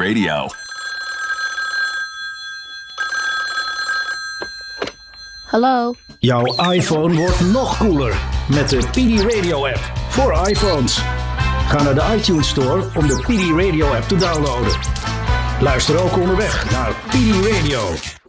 Radio. Hallo? Jouw iPhone wordt nog cooler met de PD Radio app voor iPhones. Ga naar de iTunes Store om de PD Radio app te downloaden. Luister ook onderweg naar PD Radio.